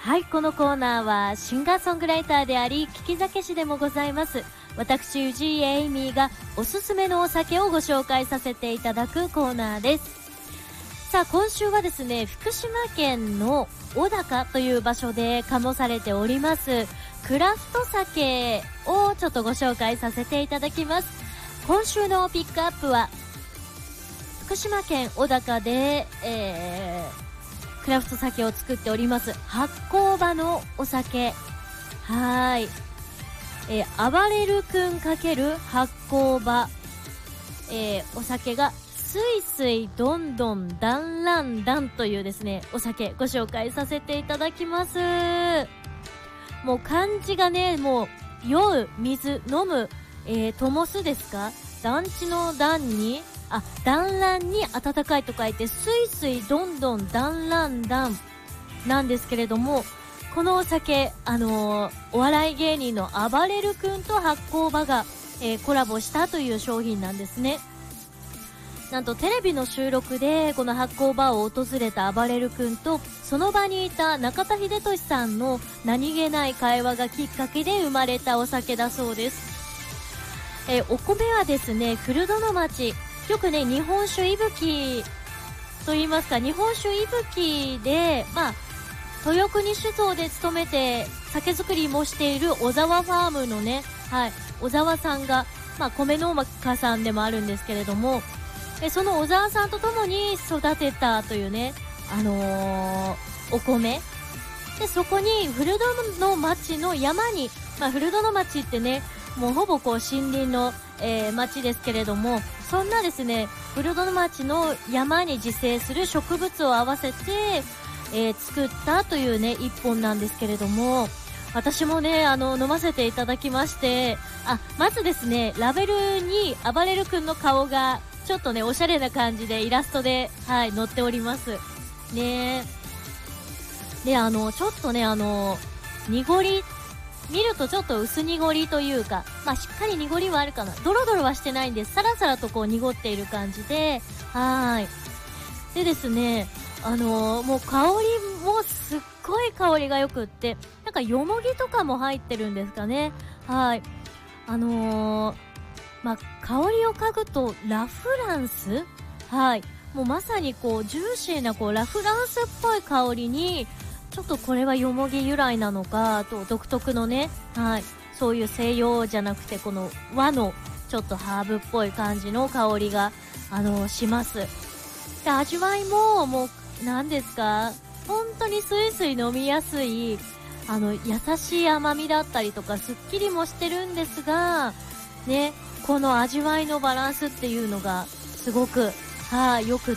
はい、このコーナーはシンガーソングライターであり聞き酒師でもございます私氏家エイミーがおすすめのお酒をご紹介させていただくコーナーです。さあ今週はですね、福島県の小高という場所で醸されておりますクラフト酒をちょっとご紹介させていただきます。今週のピックアップは福島県小高で、クラフト酒を作っております発酵場のお酒、はい、暴れる君×発酵場、お酒がスイスイどんどんだんらんだんというですねお酒ご紹介させていただきます。もう漢字がね、もう酔う、水、飲む、灯すですか、団地の団に団らんに暖かいと書いてスイスイどんどんだんらんだんなんですけれども、このお酒お笑い芸人のあばれる君と発酵場が、コラボしたという商品なんですね。なんとテレビの収録でこの発酵場を訪れたあばれる君とその場にいた中田秀俊さんの何気ない会話がきっかけで生まれたお酒だそうです。お米はですね、古殿町、よくね日本酒息吹と言いますか、日本酒息吹で豊国酒造で勤めて酒造りもしている小沢ファームのね、小沢さんが、米農家さんでもあるんですけれども、その小沢さんと共に育てたというね、お米で、そこに古殿町の山に、古殿町ってねもうほぼ森林の、町ですけれども、そんなですね古殿町の山に自生する植物を合わせて、作ったというね一本なんですけれども、私もね飲ませていただきまして、まずですねラベルにあばれる君の顔がちょっとねおしゃれな感じでイラストで、載っておりますね。でちょっとね濁り見るとちょっと薄濁りというか、しっかり濁りはあるかな、ドロドロはしてないんです。さらさらとこう濁っている感じで、でですねもう香りもすっごい香りがよくって、なんかよもぎとかも入ってるんですかね。香りを嗅ぐとラフランス、もうまさにこうジューシーなこうラフランスっぽい香りに、ちょっとこれはよもぎ由来なのかと独特のね、そういう西洋じゃなくてこの和のちょっとハーブっぽい感じの香りがします。で味わいももう何ですか、本当にスイスイ飲みやすい優しい甘みだったりとかすっきりもしてるんですがね、この味わいのバランスっていうのがすごくよくって、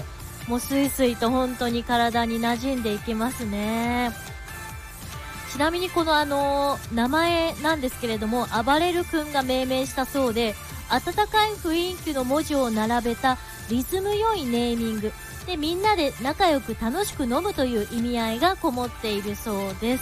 もうスイスイと本当に体に馴染んでいきますね。ちなみにこの名前なんですけれども、あばれる君が命名したそうで、温かい雰囲気の文字を並べたリズム良いネーミングで、みんなで仲良く楽しく飲むという意味合いがこもっているそうです。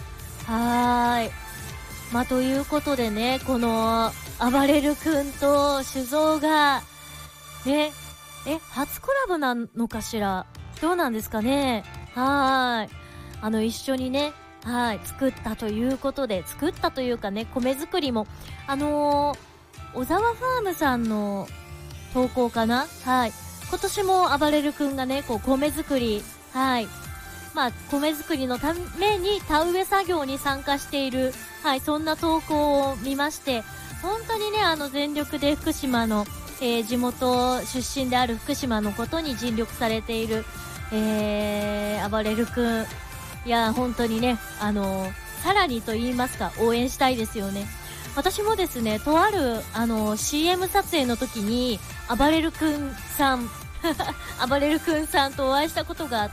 ということでね、このあばれる君と酒造がね、初コラボなのかしら、どうなんですかね。一緒にね作ったということで、作ったというかね、米作りも小沢ファームさんの投稿かな。今年もあばれる君がねこう米作り、米作りのために田植え作業に参加している、そんな投稿を見まして、本当にね全力で福島の、地元出身である福島のことに尽力されている、あばれる君、いや本当にねさらにと言いますか応援したいですよね。私もですね、とあるCM 撮影の時にあばれる君さんあばれる君さんとお会いしたことがあって、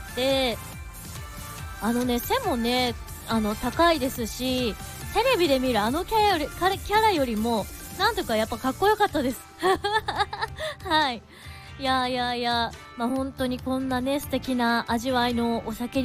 背もね高いですし、テレビで見るキャラよりもなんとかやっぱかっこよかったですいや本当にこんなね素敵な味わいのお酒